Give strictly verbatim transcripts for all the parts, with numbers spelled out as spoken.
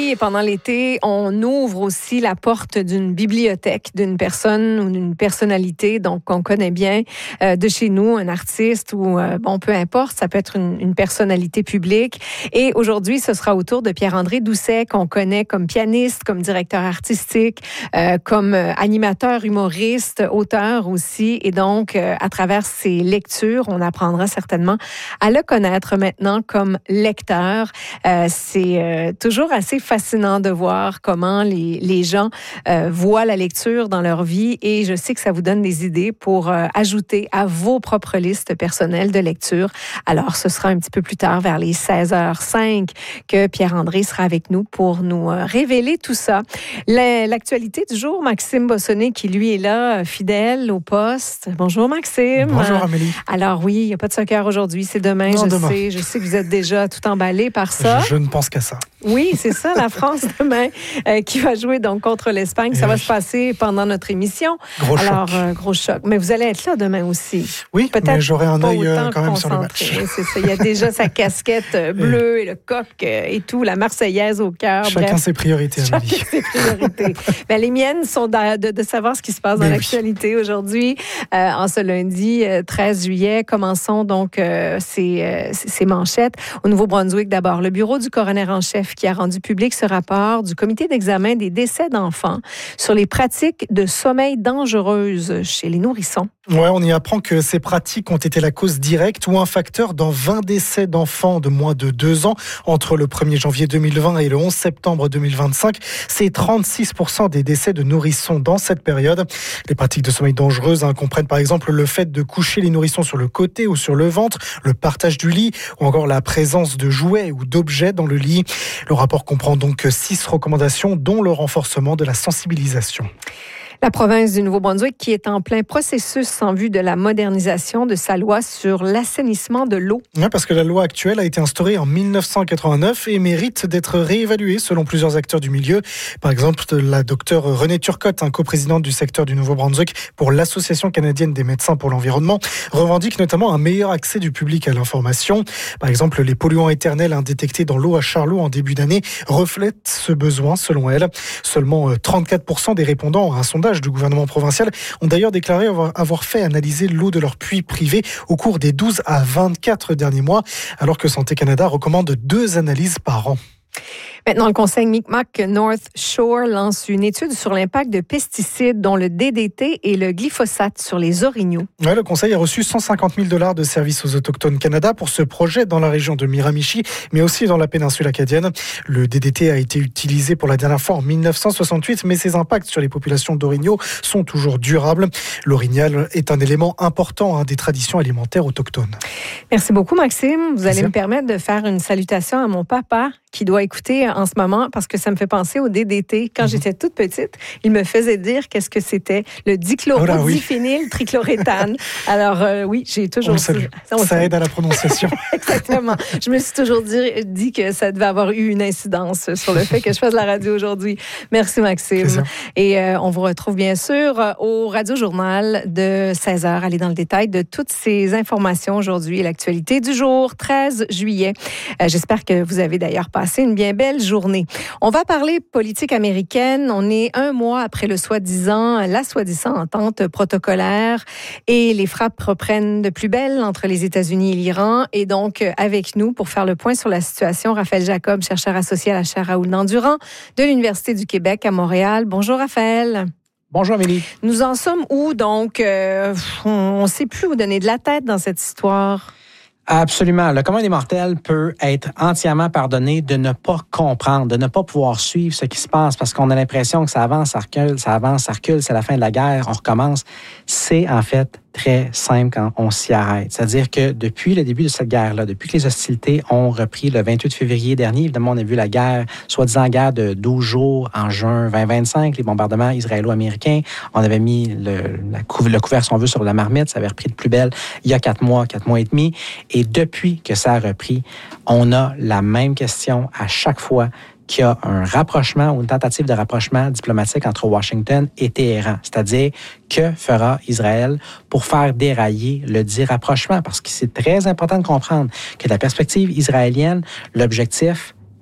et pendant l'été, on ouvre aussi la porte d'une bibliothèque, d'une personne ou d'une personnalité donc qu'on connaît bien euh, de chez nous, un artiste ou euh, bon peu importe, ça peut être une, une personnalité publique. Et aujourd'hui, ce sera au tour de Pierre-André Doucet qu'on connaît comme pianiste, comme directeur artistique, euh, comme euh, animateur, humoriste, auteur aussi. Et donc, euh, à travers ses lectures, on apprendra certainement à le connaître maintenant comme lecteur. Euh, c'est euh, toujours assez fascinant de voir comment les, les gens euh, voient la lecture dans leur vie et je sais que ça vous donne des idées pour euh, ajouter à vos propres listes personnelles de lecture. Alors, ce sera un petit peu plus tard, vers les seize heures cinq, que Pierre-André sera avec nous pour nous euh, révéler tout ça. La, l'actualité du jour, Maxime Bossonné, qui lui est là, fidèle au poste. Bonjour Maxime. Bonjour Amélie. Alors oui, il n'y a pas de soccer aujourd'hui, c'est demain, non, je demain. sais. Je sais que vous êtes déjà tout emballé par ça. Je, je ne pense qu'à ça. Oui, c'est ça, la France demain, euh, qui va jouer donc contre l'Espagne. Ça Et va oui. se passer pendant notre émission. Gros Alors, choc. euh, gros choc. Mais vous allez être là demain aussi. Oui, peut-être mais j'aurai un pas œil euh, autant quand même sur le concentré. match. Oui, c'est ça. Il y a déjà sa casquette euh, bleue et le coq euh, et tout, la Marseillaise au cœur. Chacun Bref. ses priorités, Amélie. Chacun ses priorités. Ben, les miennes sont de, de, de savoir ce qui se passe dans Mais l'actualité oui. aujourd'hui. Euh, en ce lundi euh, treize juillet, commençons donc euh, ces, euh, ces manchettes. Au Nouveau-Brunswick, d'abord, le bureau du coroner en chef qui a rendu public ce rapport du comité d'examen des décès d'enfants sur les pratiques de sommeil dangereuses chez les nourrissons. Ouais, on y apprend que ces pratiques ont été la cause directe ou un facteur dans vingt décès d'enfants de moins de deux ans entre le premier janvier deux mille vingt et le onze septembre deux mille vingt-cinq. C'est trente-six pour cent des décès de nourrissons dans cette période. Les pratiques de sommeil dangereuses hein, comprennent par exemple le fait de coucher les nourrissons sur le côté ou sur le ventre, le partage du lit ou encore la présence de jouets ou d'objets dans le lit. Le rapport comprend donc six recommandations dont le renforcement de la sensibilisation. La province du Nouveau-Brunswick qui est en plein processus en vue de la modernisation de sa loi sur l'assainissement de l'eau. Oui, parce que la loi actuelle a été instaurée en dix-neuf cent quatre-vingt-neuf et mérite d'être réévaluée selon plusieurs acteurs du milieu. Par exemple, la docteure Renée Turcotte, un coprésidente du secteur du Nouveau-Brunswick pour l'Association canadienne des médecins pour l'environnement, revendique notamment un meilleur accès du public à l'information. Par exemple, les polluants éternels détectés dans l'eau à Charlot en début d'année reflètent ce besoin selon elle. Seulement trente-quatre pour cent des répondants à un sondage du gouvernement provincial ont d'ailleurs déclaré avoir fait analyser l'eau de leur puits privé au cours des douze à vingt-quatre derniers mois, alors que Santé Canada recommande deux analyses par an. Maintenant, le conseil Mi'kmaq North Shore lance une étude sur l'impact de pesticides, dont le D D T et le glyphosate sur les orignaux. Ouais, le conseil a reçu cent cinquante mille dollars de services aux Autochtones Canada pour ce projet dans la région de Miramichi, mais aussi dans la péninsule acadienne. Le D D T a été utilisé pour la dernière fois en dix-neuf cent soixante-huit, mais ses impacts sur les populations d'orignaux sont toujours durables. L'orignal est un élément important hein, des traditions alimentaires autochtones. Merci beaucoup, Maxime. Vous allez Merci. me permettre de faire une salutation à mon papa qui doit écouter en ce moment parce que ça me fait penser au D D T. Quand mm-hmm. j'étais toute petite, il me faisait dire qu'est-ce que c'était le dichlorodiphényltrichloroéthane. Alors euh, oui, j'ai toujours... On le salue. Ça, on ça salue. aide à la prononciation. Exactement. Je me suis toujours dit, dit que ça devait avoir eu une incidence sur le fait que je fasse la radio aujourd'hui. Merci, Maxime. Plaisir. Et euh, on vous retrouve bien sûr au Radio Journal de seize heures. Allez dans le détail de toutes ces informations aujourd'hui et l'actualité du jour treize juillet. Euh, j'espère que vous avez d'ailleurs passé une bien belle journée. On va parler politique américaine. On est un mois après le soi-disant, la soi-disant entente protocolaire et les frappes reprennent de plus belle entre les États-Unis et l'Iran. Et donc, avec nous, pour faire le point sur la situation, Raphaël Jacob, chercheur associé à la chaire Raoul-Dandurand de l'Université du Québec à Montréal. Bonjour, Raphaël. Bonjour Amélie. Nous en sommes où donc? Euh, on ne sait plus où donner de la tête dans cette histoire. Absolument. Le commun des mortels peut être entièrement pardonné de ne pas comprendre, de ne pas pouvoir suivre ce qui se passe parce qu'on a l'impression que ça avance, ça recule, ça avance, ça recule, c'est la fin de la guerre, on recommence. C'est en fait très simple quand on s'y arrête. C'est-à-dire que depuis le début de cette guerre-là, depuis que les hostilités ont repris le vingt-huit février dernier, évidemment, on a vu la guerre, soi-disant guerre de douze jours en juin vingt vingt-cinq, les bombardements israélo-américains. On avait mis le, la couv- le couvert, si on veut, sur la marmite. Ça avait repris de plus belle il y a quatre mois, quatre mois et demi. Et depuis que ça a repris, on a la même question à chaque fois qu'il y a un rapprochement ou une tentative de rapprochement diplomatique entre Washington et Téhéran. C'est-à-dire, que fera Israël pour faire dérailler le dit rapprochement? Parce que c'est très important de comprendre que de la perspective israélienne, l'objectif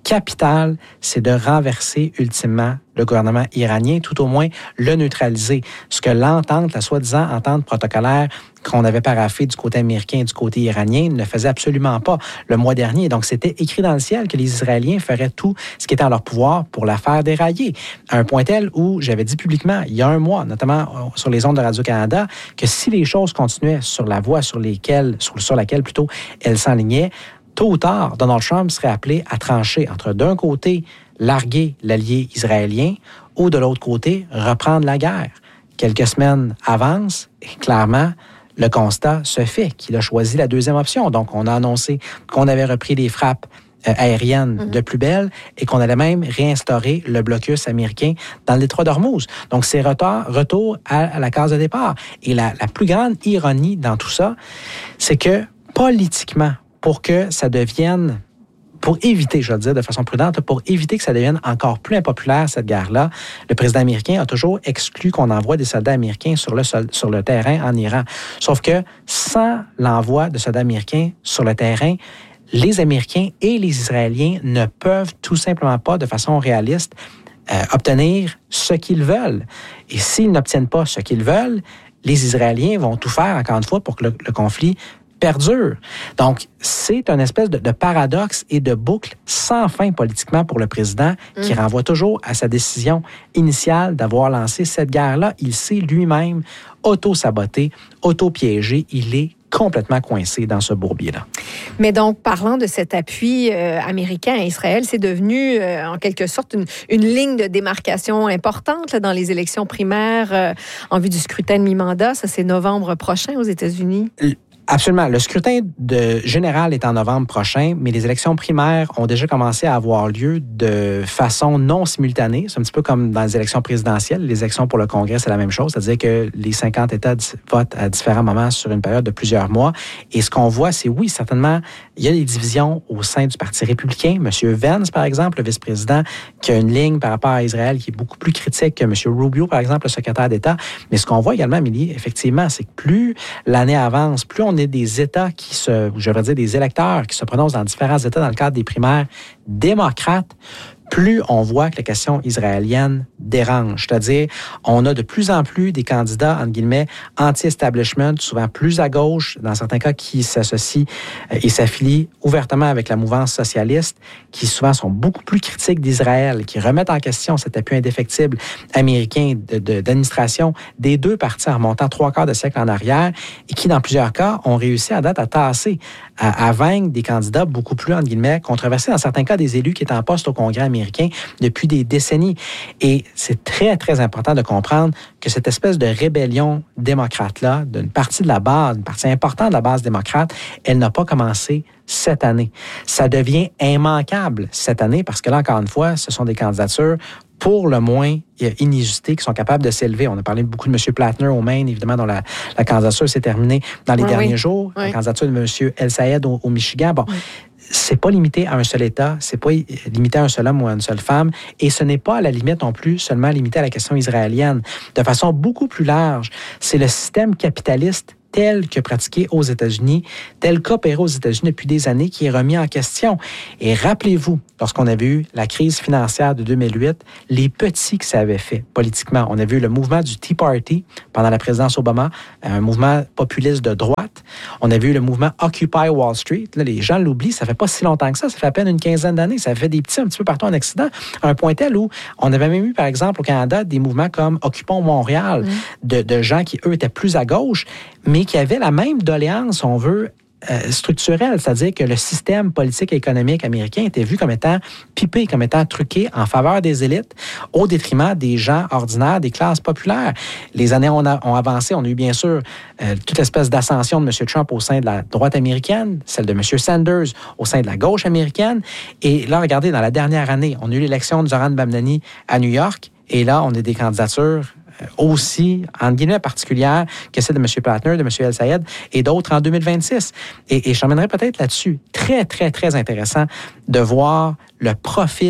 capital, c'est de renverser ultimement le gouvernement iranien, tout au moins le neutraliser. Ce que l'entente, la soi-disant entente protocolaire qu'on avait paraphée du côté américain et du côté iranien ne faisait absolument pas le mois dernier. Donc, c'était écrit dans le ciel que les Israéliens feraient tout ce qui était en leur pouvoir pour la faire dérailler. À un point tel où j'avais dit publiquement, il y a un mois, notamment sur les ondes de Radio-Canada, que si les choses continuaient sur la voie sur, lesquelles, sur, sur laquelle plutôt elles s'enlignaient, tôt ou tard, Donald Trump serait appelé à trancher entre, d'un côté, larguer l'allié israélien ou, de l'autre côté, reprendre la guerre. Quelques semaines avancent et clairement, le constat se fait qu'il a choisi la deuxième option. Donc, on a annoncé qu'on avait repris les frappes euh, aériennes mm-hmm. de plus belle et qu'on allait même réinstaurer le blocus américain dans le détroit d'Ormuz. Donc, c'est retour, retour à, à la case de départ. Et la, la plus grande ironie dans tout ça, c'est que politiquement, pour que ça devienne, pour éviter, je veux dire de façon prudente, pour éviter que ça devienne encore plus impopulaire, cette guerre-là, le président américain a toujours exclu qu'on envoie des soldats américains sur le, sol, sur le terrain en Iran. Sauf que sans l'envoi de soldats américains sur le terrain, les Américains et les Israéliens ne peuvent tout simplement pas, de façon réaliste, euh, obtenir ce qu'ils veulent. Et s'ils n'obtiennent pas ce qu'ils veulent, les Israéliens vont tout faire, encore une fois, pour que le, le conflit perdure. Donc, c'est une espèce de, de paradoxe et de boucle sans fin politiquement pour le président mmh. qui renvoie toujours à sa décision initiale d'avoir lancé cette guerre-là. Il s'est lui-même auto-saboté, auto-piégé. Il est complètement coincé dans ce bourbier-là. Mais donc, parlant de cet appui euh, américain à Israël, c'est devenu euh, en quelque sorte une, une ligne de démarcation importante là, dans les élections primaires euh, en vue du scrutin de mi-mandat. Ça, c'est novembre prochain aux États-Unis. L- Absolument. Le scrutin de général est en novembre prochain, mais les élections primaires ont déjà commencé à avoir lieu de façon non simultanée. C'est un petit peu comme dans les élections présidentielles. Les élections pour le Congrès, c'est la même chose. C'est-à-dire que les cinquante États votent à différents moments sur une période de plusieurs mois. Et ce qu'on voit, c'est oui, certainement, il y a des divisions au sein du Parti républicain. M. Vance, par exemple, le vice-président, qui a une ligne par rapport à Israël qui est beaucoup plus critique que M. Rubio, par exemple, le secrétaire d'État. Mais ce qu'on voit également, Amélie, effectivement, c'est que plus l'année avance, plus on est des États qui se, je veux dire des électeurs qui se prononcent dans différents États dans le cadre des primaires démocrates, plus on voit que la question israélienne dérange. C'est-à-dire, on a de plus en plus des candidats, entre guillemets, anti-establishment, souvent plus à gauche, dans certains cas, qui s'associent et s'affilient ouvertement avec la mouvance socialiste, qui souvent sont beaucoup plus critiques d'Israël, qui remettent en question cet appui indéfectible américain de, de, d'administration des deux partis en remontant trois quarts de siècle en arrière et qui, dans plusieurs cas, ont réussi à date à tasser, à, à vaincre des candidats beaucoup plus, entre guillemets, controversés, dans certains cas, des élus qui étaient en poste au Congrès américain américain depuis des décennies. Et c'est très, très important de comprendre que cette espèce de rébellion démocrate-là, d'une partie de la base, une partie importante de la base démocrate, elle n'a pas commencé cette année. Ça devient immanquable cette année parce que là, encore une fois, ce sont des candidatures pour le moins inusitées qui sont capables de s'élever. On a parlé beaucoup de M. Platner au Maine, évidemment, dont la, la candidature s'est terminée dans les oui, derniers oui. jours. Oui. La candidature de M. El-Sayed au, au Michigan. Bon, oui. c'est pas limité à un seul État, c'est pas limité à un seul homme ou à une seule femme, et ce n'est pas à la limite non plus seulement limité à la question israélienne. De façon beaucoup plus large, c'est le système capitaliste tel que pratiqué aux États-Unis, tel qu'opéré aux États-Unis depuis des années, qui est remis en question. Et rappelez-vous, lorsqu'on avait eu la crise financière de deux mille huit, les petits que ça avait fait politiquement. On a vu le mouvement du Tea Party pendant la présidence Obama, un mouvement populiste de droite. On a vu le mouvement Occupy Wall Street. Là, les gens l'oublient, ça fait pas si longtemps que ça, ça fait à peine une quinzaine d'années. Ça fait des petits un petit peu partout en Occident, à un point tel où on avait même eu, par exemple, au Canada, des mouvements comme Occupons Montréal, mmh. de, de gens qui, eux, étaient plus à gauche, mais qui avaient la même doléance, on veut, euh, structurelle, c'est-à-dire que le système politique et économique américain était vu comme étant pipé, comme étant truqué en faveur des élites, au détriment des gens ordinaires, des classes populaires. Les années ont, a, ont avancé, on a eu bien sûr euh, toute espèce d'ascension de M. Trump au sein de la droite américaine, celle de M. Sanders au sein de la gauche américaine, et là, regardez, dans la dernière année, on a eu l'élection de Zohran Mamdani à New York, et là, on a des candidatures aussi, en guillemets particulière, que celle de M. Platner, de M. El-Sayed et d'autres en deux mille vingt-six. Et, et je t'emmènerai peut-être là-dessus. Très, très, très intéressant de voir le profil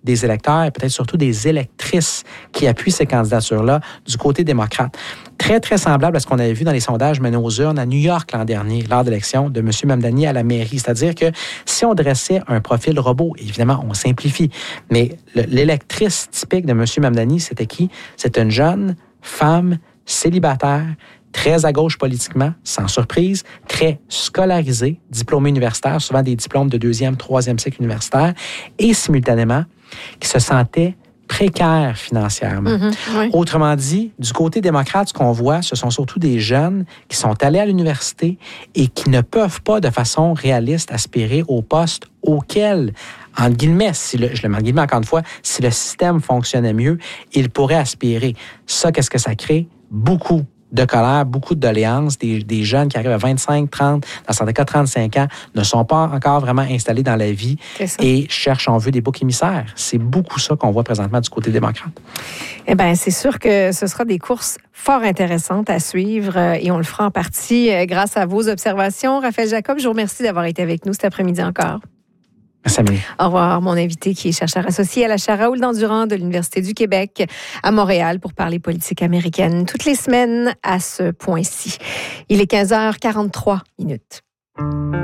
des électeurs et peut-être surtout des électrices qui appuient ces candidatures-là du côté démocrate. Très, très semblable à ce qu'on avait vu dans les sondages menés aux urnes à New York l'an dernier, lors de l'élection de M. Mamdani à la mairie. C'est-à-dire que si on dressait un profil robot, évidemment, on simplifie, mais le, l'électrice typique de M. Mamdani, c'était qui? C'était une jeune femme célibataire, très à gauche politiquement, sans surprise, très scolarisée, diplômée universitaire, souvent des diplômes de deuxième, troisième cycle universitaire, et simultanément, qui se sentait précaire financièrement. Mm-hmm, oui. Autrement dit, du côté démocrate, ce qu'on voit, ce sont surtout des jeunes qui sont allés à l'université et qui ne peuvent pas, de façon réaliste, aspirer au poste auquel, entre guillemets, si le, je le mets en guillemets encore une fois, si le système fonctionnait mieux, ils pourraient aspirer. Ça, qu'est-ce que ça crée? Beaucoup de colère, beaucoup de doléances, des, des jeunes qui arrivent à vingt-cinq, trente, dans certains cas trente-cinq ans, ne sont pas encore vraiment installés dans la vie et cherchent, on veut, des boucs émissaires. C'est beaucoup ça qu'on voit présentement du côté démocrate. Eh bien, c'est sûr que ce sera des courses fort intéressantes à suivre et on le fera en partie grâce à vos observations. Raphaël Jacob, je vous remercie d'avoir été avec nous cet après-midi encore. Merci, Amélie. Au revoir, mon invité qui est chercheur associé à la chaire Raoul Dandurand de l'Université du Québec à Montréal pour parler politique américaine toutes les semaines à ce point-ci. Il est quinze heures quarante-trois minutes.